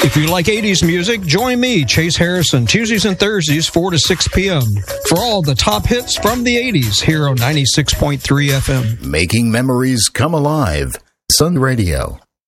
If you like 80s music, join me, Chase Harrison, Tuesdays and Thursdays, 4 to 6 p.m. for all the top hits from the 80s here on 96.3 FM. Making memories come alive. Sun Radio.